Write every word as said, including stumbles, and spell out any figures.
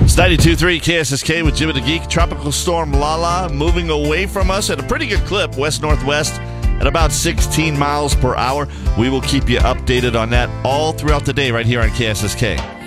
It's ninety-two point three K S S K with Jim and the Geek. Tropical storm Lala moving away from us at a pretty good clip, west-northwest, at about sixteen miles per hour. We will keep you updated on that all throughout the day right here on K S S K.